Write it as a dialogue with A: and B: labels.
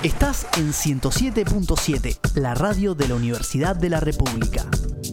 A: Estás en 107.7, la radio de la Universidad de la República.